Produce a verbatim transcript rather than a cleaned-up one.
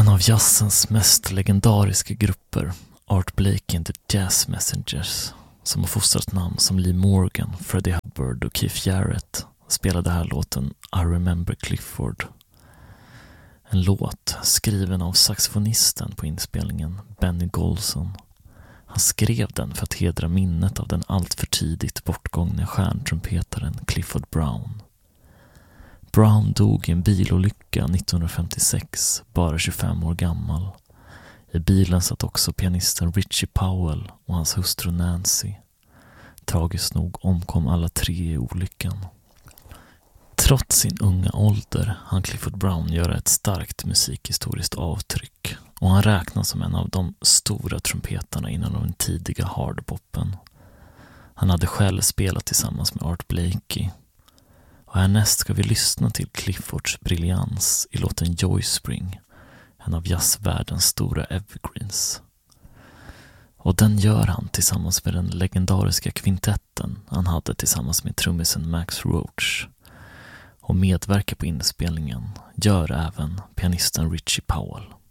En av jazzens mest legendariska grupper, Art Blakey and the Jazz Messengers, som har fostrat namn som Lee Morgan, Freddie Hubbard och Keith Jarrett, spelade här låten I Remember Clifford. En låt skriven av saxofonisten på inspelningen, Benny Golson. Han skrev den för att hedra minnet av den alltför tidigt bortgångne stjärntrumpetaren Clifford Brown. Brown dog i en bilolycka nittonhundrafemtiosex, bara tjugofem år gammal. I bilen satt också pianisten Richie Powell och hans hustru Nancy. Tragiskt nog omkom alla tre i olyckan. Trots sin unga ålder hann Clifford Brown göra ett starkt musikhistoriskt avtryck, och han räknas som en av de stora trumpetarna inom den tidiga hardboppen. Han hade själv spelat tillsammans med Art Blakey. Och härnäst ska vi lyssna till Cliffords briljans i låten Joy Spring, en av jazzvärldens stora evergreens. Och den gör han tillsammans med den legendariska kvintetten han hade tillsammans med trummisen Max Roach. Och medverkar på inspelningen gör även pianisten Richie Powell.